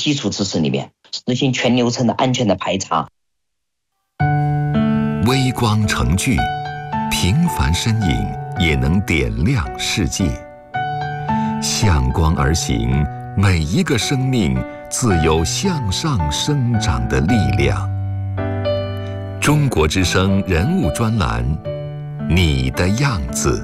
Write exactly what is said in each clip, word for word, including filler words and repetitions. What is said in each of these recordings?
基础知识里面，实行全流程的安全的排查。 微光成炬，平凡身影也能点亮世界。向光而行，每一个生命自有向上生长的力量。中国之声人物专栏，你的样子。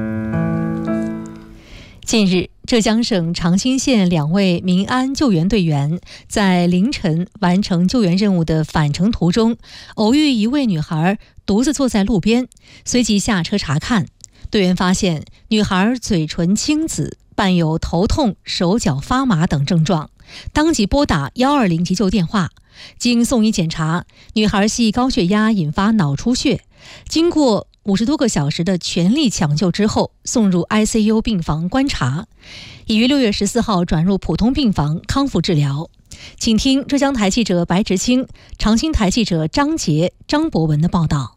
近日，浙江省长兴县两位民安救援队员在凌晨完成救援任务的返程途中，偶遇一位女孩独自坐在路边，随即下车查看。队员发现女孩嘴唇青紫，伴有头痛、手脚发麻等症状，当即拨打一二零急救电话。经送医检查，女孩系高血压引发脑出血，经过五十多个小时的全力抢救之后，送入 I C U 病房观察，已于六月十四号转入普通病房康复治疗。请听浙江台记者白直清、长兴台记者张杰、张博文的报道。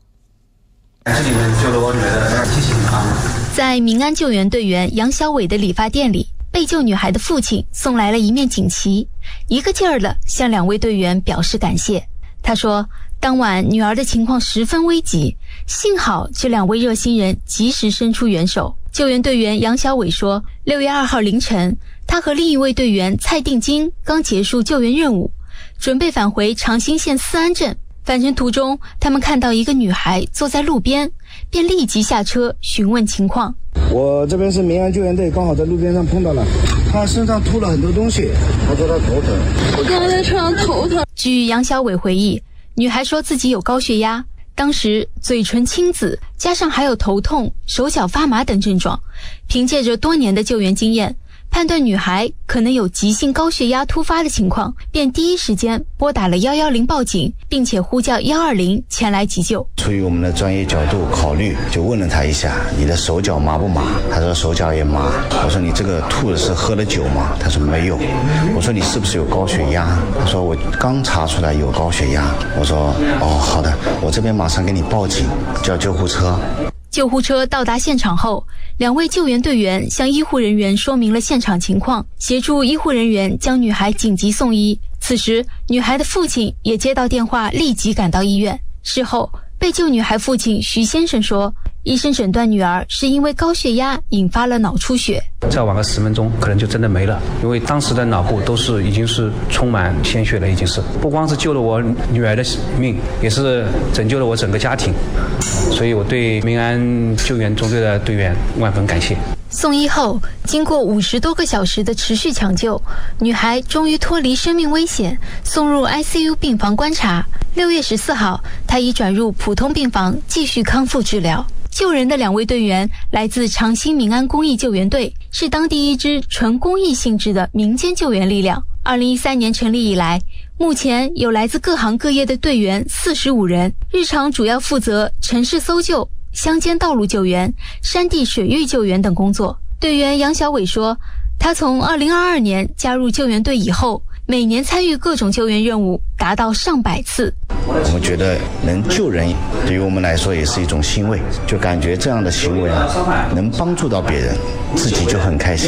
在民安救援队员杨小伟的理发店里，被救女孩的父亲送来了一面锦旗，一个劲儿地向两位队员表示感谢。他说，当晚女儿的情况十分危急，幸好这两位热心人及时伸出援手。救援队员杨小伟说，六月二号凌晨，他和另一位队员蔡定金刚结束救援任务，准备返回长兴县思安镇。返程途中，他们看到一个女孩坐在路边，便立即下车询问情况。 我这边是民安救援队，刚好在路边上碰到了，她身上吐了很多东西，她说她头疼。 我刚才在车上头疼。 据杨小伟回忆，女孩说自己有高血压，当时嘴唇青紫，加上还有头痛、手脚发麻等症状。凭借着多年的救援经验，判断女孩可能有急性高血压突发的情况，便第一时间拨打了一一零报警，并且呼叫一二零前来急救。 出于我们的专业角度考虑，就问了他一下，你的手脚麻不麻？他说手脚也麻。我说你这个吐的是喝了酒吗？他说没有。我说你是不是有高血压？他说我刚查出来有高血压。我说哦，好的，我这边马上给你报警，叫救护车。 救护车到达现场后，两位救援队员向医护人员说明了现场情况，协助医护人员将女孩紧急送医。此时，女孩的父亲也接到电话，立即赶到医院。事后，被救女孩父亲徐先生说，医生诊断女儿是因为高血压引发了脑出血， 再晚个十分钟可能就真的没了，因为当时的脑部都是已经是充满鲜血了，已经是不光是救了我女儿的命，也是拯救了我整个家庭，所以我对民安救援中队的队员万分感谢。 送医后，经过五十多个小时的持续抢救，女孩终于脱离生命危险，送入 I C U 病房观察。六月十四号，她已转入普通病房继续康复治疗。救人的两位队员来自长兴民安公益救援队，是当地一支纯公益性质的民间救援力量。二零一三年成立以来，目前有来自各行各业的队员四十五人，日常主要负责城市搜救、乡间道路救援、山地水域救援等工作。队员杨小伟说，他从二零二二年加入救援队以后，每年参与各种救援任务达到上百次。 我们觉得能救人对于我们来说也是一种欣慰，就感觉这样的行为啊，能帮助到别人，自己就很开心。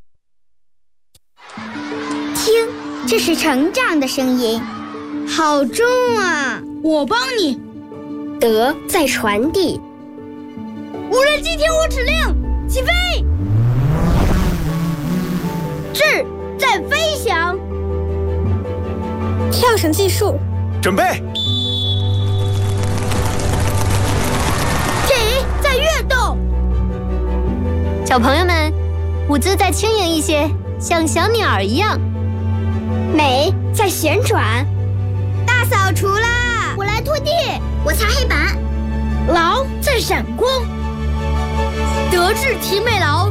听，这是成长的声音，好重啊！ 我帮你。 德在传递。 无人机听我指令，起飞！智在飞翔。 跳绳技术， 准备。 体在跃动。 小朋友们，舞姿再轻盈一些，像小鸟儿一样。 美在旋转。大扫除啦！ 我来拖地， 我擦黑板。 劳在闪光。德智体美劳